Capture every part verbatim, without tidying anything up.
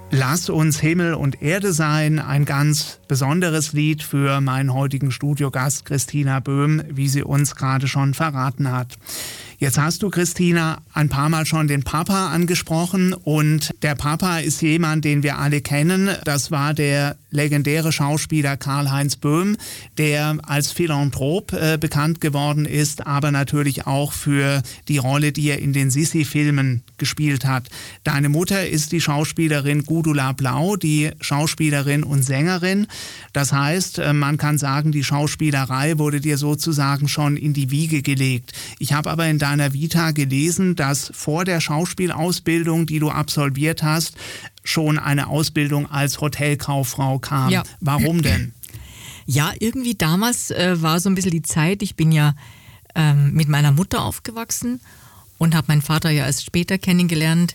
Lass uns Himmel und Erde sein, ein ganz besonderes Lied für meinen heutigen Studiogast Christina Böhm, wie sie uns gerade schon verraten hat. Jetzt hast du, Christina, ein paar Mal schon den Papa angesprochen und der Papa ist jemand, den wir alle kennen. Das war der legendäre Schauspieler Karl-Heinz Böhm, der als Philanthrop äh, bekannt geworden ist, aber natürlich auch für die Rolle, die er in den Sissi-Filmen gespielt hat. Deine Mutter ist die Schauspielerin Gudula Blau, die Schauspielerin und Sängerin. Das heißt, man kann sagen, die Schauspielerei wurde dir sozusagen schon in die Wiege gelegt. Ich habe aber in deiner Vita gelesen, dass vor der Schauspielausbildung, die du absolviert hast, schon eine Ausbildung als Hotelkauffrau kam. Ja. Warum denn? Ja, irgendwie damals äh, war so ein bisschen die Zeit, ich bin ja ähm, mit meiner Mutter aufgewachsen und habe meinen Vater ja erst später kennengelernt.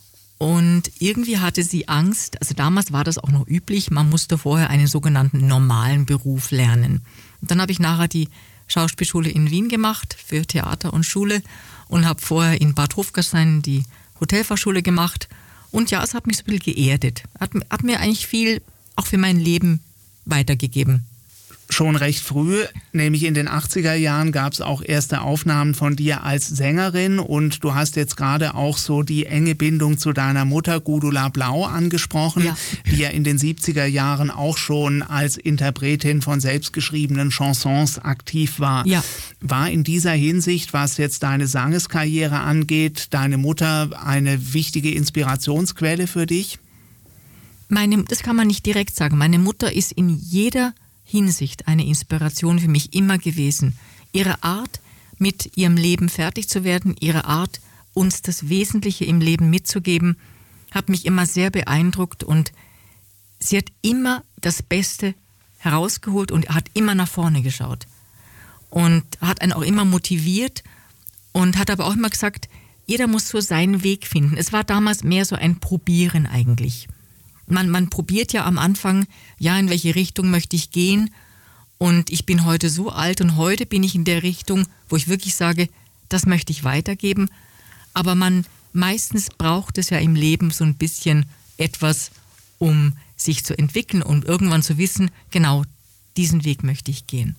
Und irgendwie hatte sie Angst, also damals war das auch noch üblich, man musste vorher einen sogenannten normalen Beruf lernen. Und dann habe ich nachher die Schauspielschule in Wien gemacht für Theater und Schule und habe vorher in Bad Hofgastein die Hotelfachschule gemacht. Und ja, es hat mich so ein bisschen geerdet. Hat, hat mir eigentlich viel auch für mein Leben weitergegeben. Schon recht früh, nämlich in den achtziger Jahren, gab es auch erste Aufnahmen von dir als Sängerin und du hast jetzt gerade auch so die enge Bindung zu deiner Mutter Gudula Blau angesprochen, ja. die ja in den siebziger Jahren auch schon als Interpretin von selbstgeschriebenen Chansons aktiv war. Ja. War in dieser Hinsicht, was jetzt deine Sangeskarriere angeht, deine Mutter eine wichtige Inspirationsquelle für dich? Meine, das kann man nicht direkt sagen. Meine Mutter ist in jeder Hinsicht eine Inspiration für mich immer gewesen. Ihre Art, mit ihrem Leben fertig zu werden, ihre Art, uns das Wesentliche im Leben mitzugeben, hat mich immer sehr beeindruckt und sie hat immer das Beste herausgeholt und hat immer nach vorne geschaut und hat einen auch immer motiviert und hat aber auch immer gesagt, jeder muss so seinen Weg finden. Es war damals mehr so ein Probieren eigentlich. Man, man probiert ja am Anfang, ja, in welche Richtung möchte ich gehen. Und ich bin heute so alt und heute bin ich in der Richtung, wo ich wirklich sage, das möchte ich weitergeben. Aber man, meistens braucht es ja im Leben so ein bisschen etwas, um sich zu entwickeln und irgendwann zu wissen, genau, diesen Weg möchte ich gehen.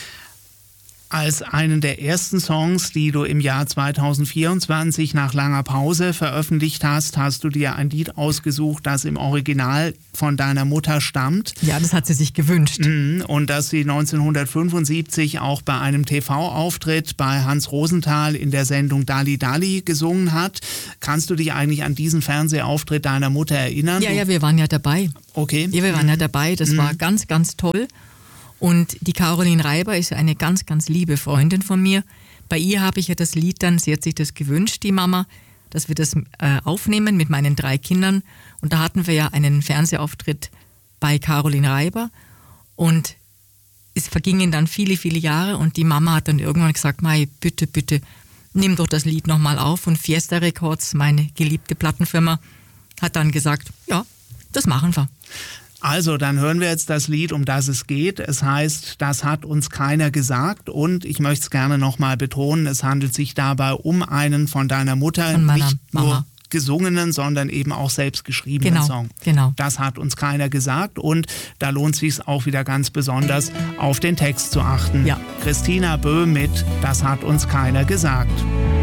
Als einen der ersten Songs, die du im Jahr zweitausendvierundzwanzig nach langer Pause veröffentlicht hast, hast du dir ein Lied ausgesucht, das im Original von deiner Mutter stammt. Ja, das hat sie sich gewünscht. Und dass sie neunzehnhundertfünfundsiebzig auch bei einem T V-Auftritt bei Hans Rosenthal in der Sendung Dalli Dalli gesungen hat. Kannst du dich eigentlich an diesen Fernsehauftritt deiner Mutter erinnern? Ja, ja, wir waren ja dabei. Okay. Ja, wir waren ja dabei. Das mhm. war ganz, ganz toll. Und die Caroline Reiber ist eine ganz, ganz liebe Freundin von mir. Bei ihr habe ich ja das Lied dann, sie hat sich das gewünscht, die Mama, dass wir das äh, aufnehmen mit meinen drei Kindern. Und da hatten wir ja einen Fernsehauftritt bei Caroline Reiber. Und es vergingen dann viele, viele Jahre und die Mama hat dann irgendwann gesagt, Mai, bitte, bitte, nimm doch das Lied nochmal auf. Und Fiesta Records, meine geliebte Plattenfirma, hat dann gesagt, ja, das machen wir. Also, dann hören wir jetzt das Lied, um das es geht. Es heißt, das hat uns keiner gesagt. Und ich möchte es gerne nochmal betonen, es handelt sich dabei um einen von deiner Mutter, von meiner nicht Mama. nur gesungenen, sondern eben auch selbst geschriebenen genau, Song. Genau. Das hat uns keiner gesagt. Und da lohnt es sich auch wieder ganz besonders, auf den Text zu achten. Ja. Christina Böhm mit Das hat uns keiner gesagt.